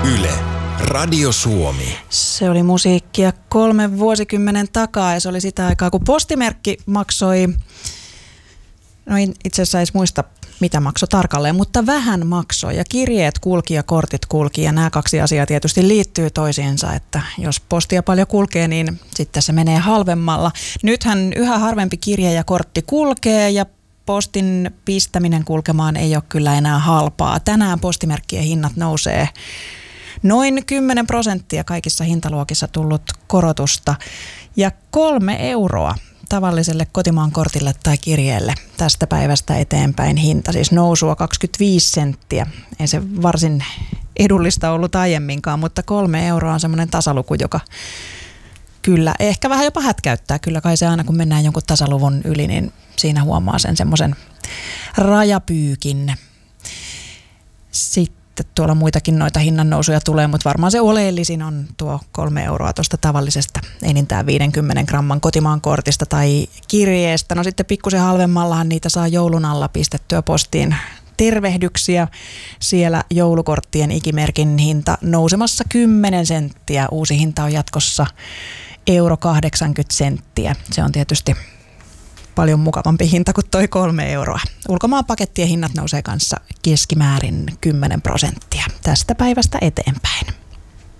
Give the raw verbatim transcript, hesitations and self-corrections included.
Yle, Radio Suomi. Se oli musiikkia kolmen vuosikymmenen takaa ja se oli sitä aikaa, kun postimerkki maksoi, no itse asiassa edes muista mitä maksoi tarkalleen, mutta vähän maksoi ja kirjeet kulki ja kortit kulki ja nämä kaksi asiaa tietysti liittyy toisiinsa, että jos postia paljon kulkee, niin sitten se menee halvemmalla. Nythän yhä harvempi kirje ja kortti kulkee ja postin pistäminen kulkemaan ei ole kyllä enää halpaa. Tänään postimerkkien hinnat nousee noin kymmenen prosenttia kaikissa hintaluokissa tullut korotusta ja kolme euroa tavalliselle kotimaan kortille tai kirjeelle tästä päivästä eteenpäin hinta, siis nousua kaksikymmentäviisi senttiä. Ei se varsin edullista ollut aiemminkaan, mutta kolme euroa on semmoinen tasaluku, joka kyllä ehkä vähän jopa hätkäyttää. Kyllä kai se aina kun mennään jonkun tasaluvun yli, niin siinä huomaa sen semmoisen rajapyykin. Sitten tuolla muitakin noita hinnannousuja tulee, mutta varmaan se oleellisin on tuo kolme euroa tuosta tavallisesta enintään viidenkymmenen gramman kotimaan kortista tai kirjeestä. No sitten pikkusen halvemmallahan niitä saa joulun alla pistettyä postiin tervehdyksiä. Siellä joulukorttien ikimerkin hinta nousemassa kymmenen senttiä. Uusi hinta on jatkossa euro kahdeksankymmentä senttiä. Se on tietysti paljon mukavampi hinta kuin toi kolme euroa. Ulkomaan pakettien hinnat nousee kanssa keskimäärin kymmenen prosenttia tästä päivästä eteenpäin.